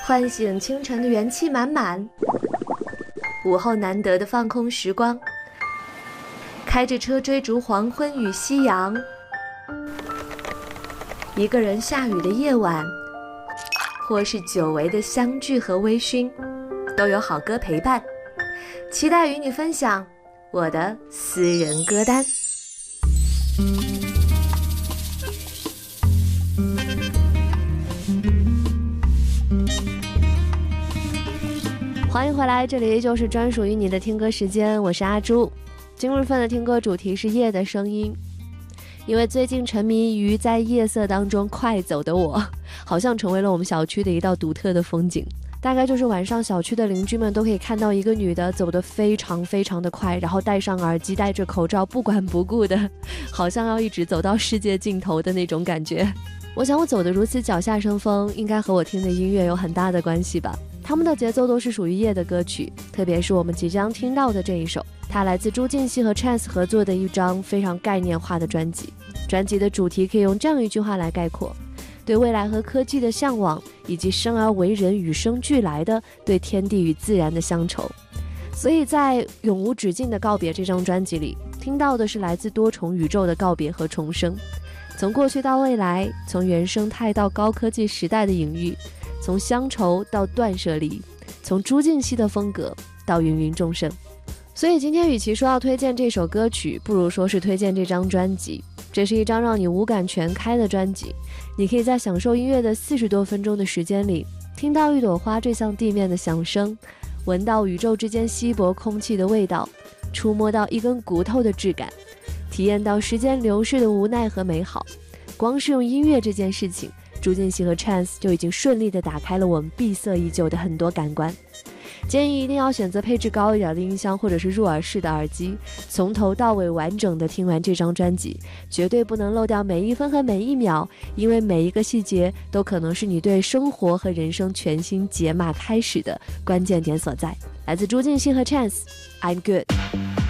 唤醒清晨的元气满满，午后难得的放空时光，开着车追逐黄昏与夕阳，一个人下雨的夜晚，或是久违的相聚和微醺，都有好歌陪伴。期待与你分享我的私人歌单。欢迎回来，这里就是专属于你的听歌时间，我是阿朱。今日份的听歌主题是夜的声音。因为最近沉迷于在夜色当中快走的我，好像成为了我们小区的一道独特的风景。大概就是晚上小区的邻居们都可以看到一个女的走得非常非常的快，然后戴上耳机戴着口罩不管不顾的，好像要一直走到世界尽头的那种感觉。我想我走得如此脚下生风，应该和我听的音乐有很大的关系吧。他们的节奏都是属于夜的歌曲，特别是我们即将听到的这一首，它来自朱婧汐和 Chance 合作的一张非常概念化的专辑。专辑的主题可以用这样一句话来概括：对未来和科技的向往，以及生而为人与生俱来的对天地与自然的乡愁。所以在永无止境的告别这张专辑里，听到的是来自多重宇宙的告别和重生，从过去到未来，从原生态到高科技时代的隐喻，从乡愁到断舍离，从朱婧汐的风格到芸芸众生。所以今天与其说要推荐这首歌曲，不如说是推荐这张专辑。这是一张让你五感全开的专辑，你可以在享受音乐的40多分钟的时间里，听到一朵花坠向地面的响声，闻到宇宙之间稀薄空气的味道，触摸到一根骨头的质感，体验到时间流逝的无奈和美好。光是用音乐这件事情，朱婧汐和 Chance 就已经顺利地打开了我们闭塞已久的很多感官。建议一定要选择配置高一点的音箱或者是入耳式的耳机，从头到尾完整的听完这张专辑，绝对不能漏掉每一分和每一秒，因为每一个细节都可能是你对生活和人生全新解码开始的关键点所在。来自朱婧汐和 Chance， I'm Good。